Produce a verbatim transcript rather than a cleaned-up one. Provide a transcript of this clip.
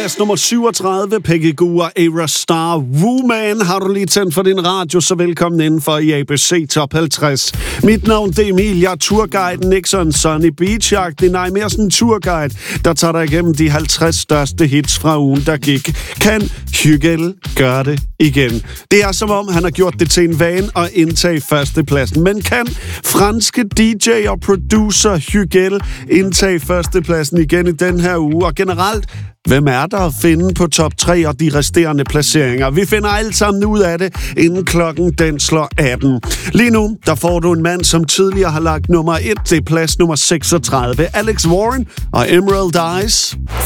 plads nummer syvogtredive, Peggy Gou og Ayra Starr. Woman, har du lige tændt for din radio, så velkommen indenfor i A B C Top halvtreds. Mit navn det er Emil, jeg er turguiden, ikke sådan Sunny Beach-agtig, nej, mere sådan en turguide, der tager dig igennem de halvtreds største hits fra ugen, der gik. Kan Hygel gøre det igen? Det er som om, han har gjort det til en vane at indtage førstepladsen. Men kan franske D J og producer Hygel indtage førstepladsen igen i den her uge? Og generelt, hvem er der at finde på top tre og de resterende placeringer? Vi finder alle sammen ud af det, inden klokken den slår atten. Lige nu, der får du en mand, som tidligere har lagt nummer et til plads nummer seksogtredive. Alex Warren og Emerald Eyes.